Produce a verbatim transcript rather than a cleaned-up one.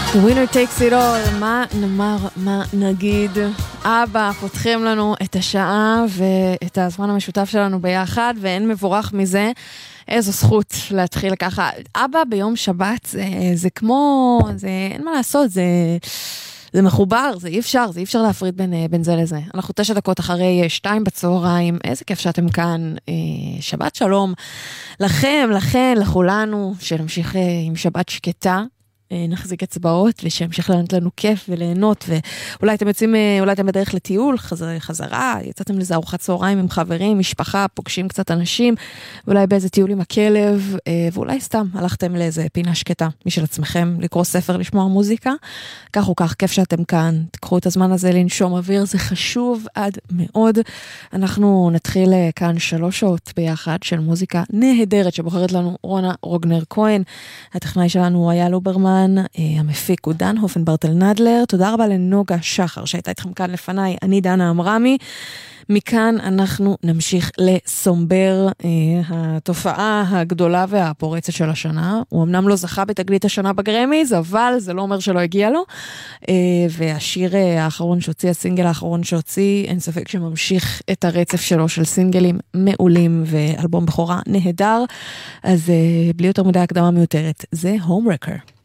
The winner takes it all. מה נאמר, מה נגיד? אבא, פותחים לנו את השעה ואת הזמן המשותף שלנו ביחד, ואין מבורך מזה. איזו זכות להתחיל ככה. אבא ביום שבת, זה, זה כמו, זה, אין מה לעשות, זה, זה מחובר, זה אי אפשר, זה אי אפשר להפריד בין, בין זה לזה. אנחנו תשע דקות אחרי שתיים בצהריים, איזה כיף שאתם כאן. שבת שלום לכם, לכן, לכולנו, שנמשיך עם שבת שקטה. נחזיק אצבעות ושהמשיך לענות לנו כיף וליהנות, ואולי אתם יוצאים, אולי אתם בדרך לטיול, חזרה, חזרה, יצאתם לזה ארוחת צהריים עם חברים, משפחה, פוגשים קצת אנשים, ואולי באיזה טיול עם הכלב, ואולי סתם הלכתם לאיזה פינה שקטה משל עצמכם, לקרוא ספר, לשמוע מוזיקה, כך או כך, כיף שאתם כאן, תקחו את הזמן הזה לנשום אוויר, זה חשוב עד מאוד. אנחנו נתחיל כאן שלוש שעות ביחד של מוזיקה נהדרת, שבוחרת לנו רונה רוגנר כהן, הטכנאי שלנו היה לוברמן, המפיק הוא דן הופנברטל נדלר. תודה רבה לנוגה שחר שהייתה איתכם כאן לפניי, אני דנה אמרמי. מכאן אנחנו נמשיך לסומבר, התופעה הגדולה והפורצת של השנה. הוא אמנם לא זכה בתגלית השנה בגרמיז, אבל זה לא אומר שלא הגיע לו. והשיר האחרון שהוציא, הסינגל האחרון שהוציא, אין ספק שממשיך את הרצף שלו של סינגלים מעולים ואלבום בכורה נהדר. אז בלי יותר מדי הקדמה מיותרת, זה הומרקר.